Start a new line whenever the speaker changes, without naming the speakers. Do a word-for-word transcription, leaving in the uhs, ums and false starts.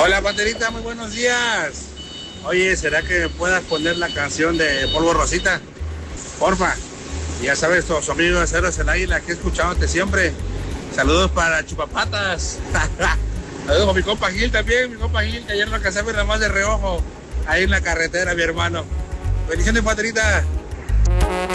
Hola, Panterita, muy buenos días. Oye, ¿será que me puedas poner la canción de Polvo Rosita? Porfa. Ya sabes, tu amigo de Ceros el Águila, aquí escuchándote siempre. Saludos para Chupapatas. Saludos a mi compa Gil también, mi compa Gil, que ayer lo alcancé a ver nada más de reojo, ahí en la carretera, mi hermano. Bendiciones, Panterita.